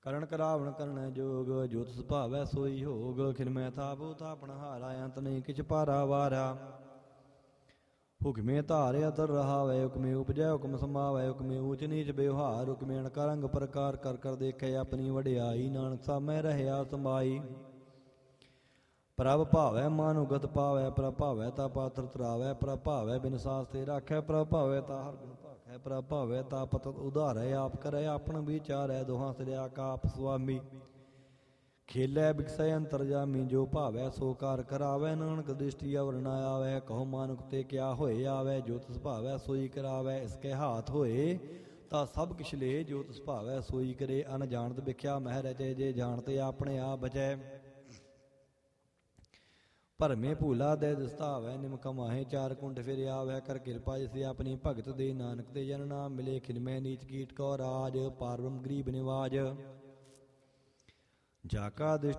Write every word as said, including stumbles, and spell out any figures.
ਕਰਨ ਕਰਾਵਣ ਕਰਨ ਜੋਗ, ਜੋ ਤਿਸ ਭਾਵੈ ਸੋਈ ਹੋਗ। ਖਿਨਮੈ ਤਾਪੋ ਤਾਪਣ ਹਾਰਾ, ਅੰਤ ਨਹੀਂ ਕਿਛ ਭਾਰਾ ਵਾਰਾ। ਹੁਕਮੇ ਧਾਰਿ ਅਤਰ ਰਹਾਵੈ, ਹੁਕਮੇ ਉਪਜੈ ਹੁਕਮ ਸਮਾਵੈ। ਹੁਕਮੇ ਊਚ ਨੀਚ ਬਿਵਹਾਰ, ਹੁਕਮੇ ਅਣਕਾ ਰੰਗ ਪ੍ਰਕਾਰ। ਕਰ ਕਰ ਦੇਖੈ ਆਪਣੀ ਵਡਿਆਈ, ਨਾਨਕ ਸਾਮੈ ਰਹਿਆ ਸਮਾਈ। ਪ੍ਰਭ ਭਾਵੈ ਮਾਨੁਗਤ ਪਾਵੈ, ਪ੍ਰਭ ਭਾਵੈ ਤਾ ਪਾਤਰ ਤਰਾਵੈ। ਪ੍ਰਭ ਭਾਵੈ ਬਿਨ ਸਾਸ ਤੇ ਰਾਖੈ, ਪ੍ਰਭ ਭਾਵੈ ਤਾ ਹਰ ਗੁਣ ਭਾਖੈ। ਪ੍ਰਭ ਭਾਵੈ ਤਾ ਪਤਤ ਉਧਾਰੈ, ਆਪ ਕਰੈ ਆਪਨ ਵਿਚਾਰੈ। ਦੋਹਾਂ ਸਿਰਿਆ ਕਾ ਆਪ ਸੁਆਮੀ, ਖੇਲੈ ਬਿਕਸੈ ਅੰਤਰਜਾਮੀ। ਜੋ ਭਾਵੈ ਸੋ ਕਾਰ ਕਰਾਵੈ, ਨਾਨਕ ਦ੍ਰਿਸ਼ਟੀ ਅਵਰ ਨ ਆਵੈ। ਕਹੋ ਮਾਨੁਖ ਤੇ ਕਿਆ ਹੋਏ ਆਵੈ, ਜੋ ਤਿਸ ਭਾਵੈ ਸੋਈ ਕਰਾਵੈ। ਇਸਕੇ ਹਾਥ ਹੋਏ ਤਾਂ ਸਭ ਕਿਛ ਲੇ, ਜੋ ਤਿਸ ਭਾਵੈ ਸੋਈ ਕਰੇ। ਅਨ ਜਾਣਤ ਵਿਖਿਆ ਮਹਿ ਰਚੈ, ਜੇ ਜਾਣਤੇ ਆਪਣੇ ਆਪ ਬਚੈ। ਭਰਮੇ ਭੂਲਾ ਦੇ ਦਸਤਾਵੈ, ਨਿਮਕ ਮਾਹੇ ਚਾਰ ਕੁੰਡ ਫਿਰ ਆਵੈ। ਕਰ ਕਿਰਪਾ ਜਿਸ ਆਪਣੀ ਭਗਤ ਦੇ, ਨਾਨਕ ਤੇ ਜਨ ਨਾਮ ਮਿਲੇ। ਖਿਨਮੈ ਨੀਚ ਕੀਟ ਕੋ ਰਾਜ, ਪਾਰ ਬ੍ਰਹਮ ਗਰੀਬ ਨਿਵਾਜ। ਜਾ ਕਾ